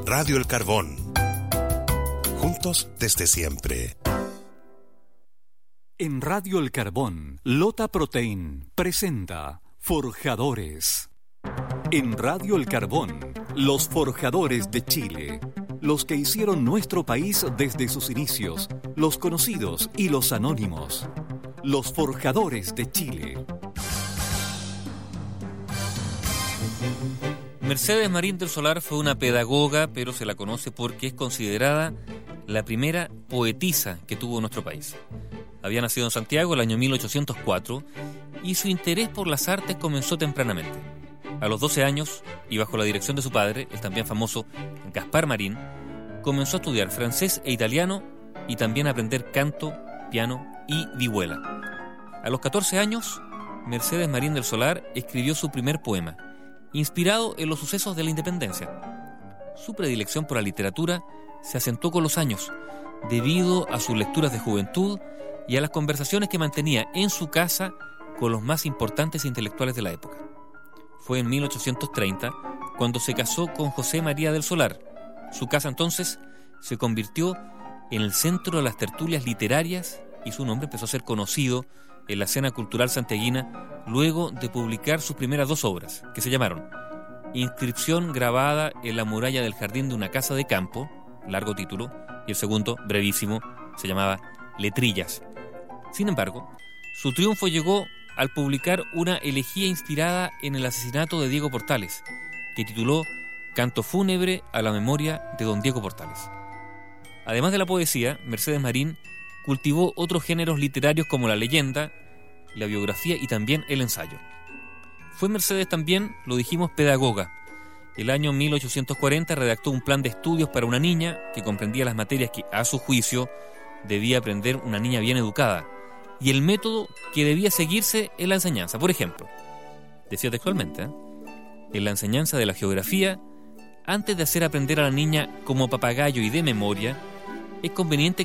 Radio El Carbón. Juntos desde siempre. En Radio El Carbón, Lota Protein presenta Forjadores. En Radio El Carbón, los forjadores de Chile. Los que hicieron nuestro país desde sus inicios, los conocidos y los anónimos. Los forjadores de Chile. Mercedes Marín del Solar fue una pedagoga, pero se la conoce porque es considerada la primera poetisa que tuvo nuestro país. Había nacido en Santiago el año 1804 y su interés por las artes comenzó tempranamente. A los 12 años, y bajo la dirección de su padre, el también famoso Gaspar Marín, comenzó a estudiar francés e italiano y también a aprender canto, piano y vihuela. A los 14 años, Mercedes Marín del Solar escribió su primer poema, inspirado en los sucesos de la independencia. Su predilección por la literatura se acentuó con los años, debido a sus lecturas de juventud y a las conversaciones que mantenía en su casa con los más importantes intelectuales de la época. Fue en 1830 cuando se casó con José María del Solar. Su casa entonces se convirtió en el centro de las tertulias literarias y su nombre empezó a ser conocido en la escena cultural santiaguina luego de publicar sus primeras dos obras, que se llamaron Inscripción grabada en la muralla del jardín de una casa de campo, largo título, y el segundo, brevísimo, se llamaba Letrillas. Sin embargo, su triunfo llegó al publicar una elegía inspirada en el asesinato de Diego Portales, que tituló Canto fúnebre a la memoria de don Diego Portales. Además de la poesía, Mercedes Marín cultivó otros géneros literarios como la leyenda, la biografía y también el ensayo. Fue Mercedes también, lo dijimos, pedagoga. El año 1840 redactó un plan de estudios para una niña que comprendía las materias que, a su juicio, debía aprender una niña bien educada y el método que debía seguirse en la enseñanza. Por ejemplo, decía textualmente, en la enseñanza de la geografía, antes de hacer aprender a la niña como papagayo y de memoria, es conveniente